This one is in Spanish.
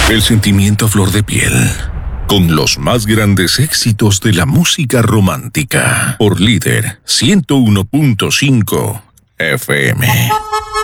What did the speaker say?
El sentimiento a flor de piel, con los más grandes éxitos de la música romántica, por Líder 101.5 FM.